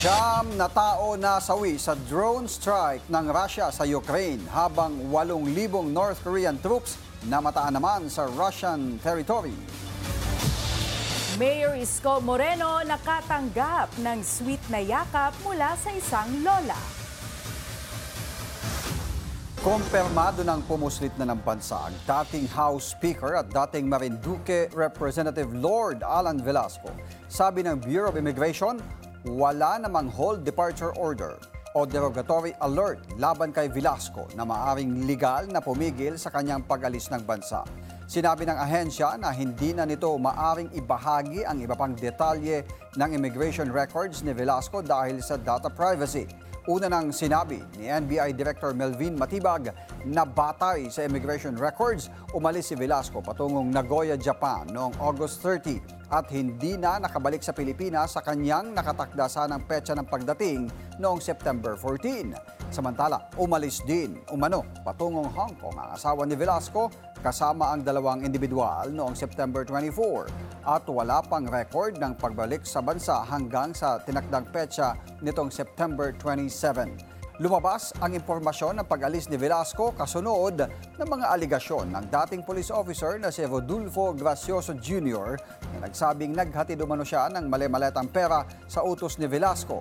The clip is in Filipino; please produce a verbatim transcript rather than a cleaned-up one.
Siyam na tao nasawi sa drone strike ng Russia sa Ukraine habang walong libong North Korean troops namataan naman sa Russian territory. Mayor Isko Moreno nakatanggap ng sweet na yakap mula sa isang lola. Kumpirmado ng pumuslit na ng bansa ang dating House Speaker at dating Marinduque Representative Lord Alan Velasco. Sabi ng Bureau of Immigration, wala namang hold departure order o derogatory alert laban kay Velasco na maaring legal na pumigil sa kanyang pag-alis ng bansa. Sinabi ng ahensya na hindi na nito maaring ibahagi ang iba pang detalye ng immigration records ni Velasco dahil sa data privacy. Una nang sinabi ni N B I Director Melvin Matibag na batay sa immigration records, umalis si Velasco patungong Nagoya, Japan noong August thirty at hindi na nakabalik sa Pilipinas sa kanyang nakatakda sanang petsa ng pagdating noong September fourteen. Samantala, umalis din umano patungong Hong Kong ang asawa ni Velasco kasama ang dalawang individual noong September twenty-four at wala pang record ng pagbalik sa bansa hanggang sa tinakdang petsa nitong September twenty-seven. Lumabas ang impormasyon ng pag-alis ni Velasco kasunod ng mga aligasyon ng dating police officer na si Rodolfo Gracioso Junior na nagsabing naghatid umano siya ng mali-maletang pera sa utos ni Velasco